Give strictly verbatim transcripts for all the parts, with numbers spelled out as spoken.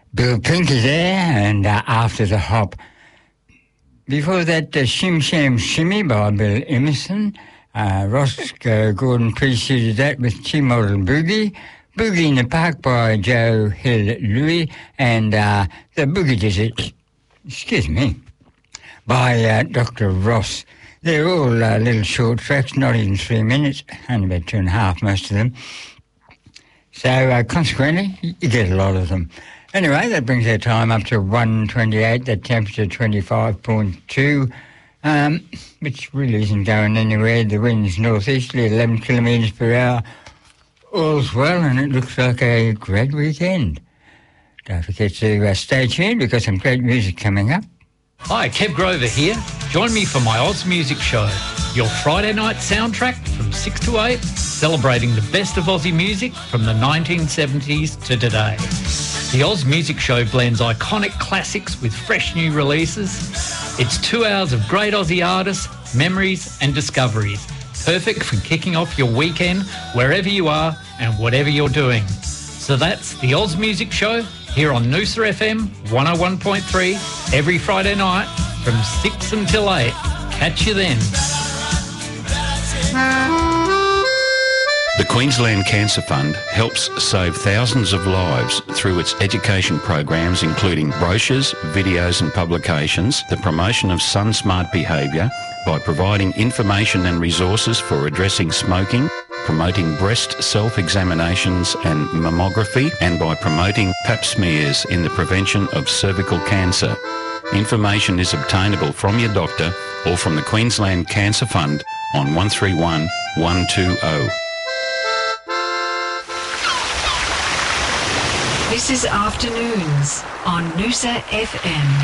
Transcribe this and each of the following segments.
Bill Pinky there, and uh, After the Hop. Before that, uh, Shim Sham Shimmy by Bill Emerson. Uh, Ross uh, Gordon preceded that with T-Model Boogie. Boogie in the Park by Joe Hill Louis. And uh, the Boogie Digit, excuse me, by uh, Doctor Ross. They're all uh, little short tracks, not even three minutes, only about two and a half, most of them. So, uh, consequently, you get a lot of them. Anyway, that brings our time up to one twenty-eight, the temperature twenty-five point two, um, which really isn't going anywhere. The wind's northeasterly, eleven kilometres per hour. All's well, and it looks like a great weekend. Don't forget to uh, stay tuned, because some great music coming up. Hi, Kev Grover here. Join me for my Oz Music Show, your Friday night soundtrack from six to eight, celebrating the best of Aussie music from the nineteen seventies to today. The Oz Music Show blends iconic classics with fresh new releases. It's two hours of great Aussie artists, memories and discoveries, perfect for kicking off your weekend wherever you are and whatever you're doing. So that's the Oz Music Show here on Noosa F M one oh one point three every Friday night from six until eight. Catch you then. The Queensland Cancer Fund helps save thousands of lives through its education programs, including brochures, videos and publications, the promotion of sun smart behaviour by providing information and resources for addressing smoking, promoting breast self-examinations and mammography, and by promoting pap smears in the prevention of cervical cancer. Information is obtainable from your doctor or from the Queensland Cancer Fund on one three one, one two zero. This is Afternoons on Noosa F M.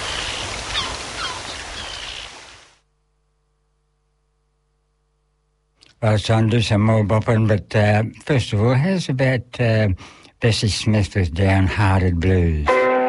Well, it's time to do some more bopping, but uh, first of all, how's about uh, Bessie Smith with Downhearted Blues?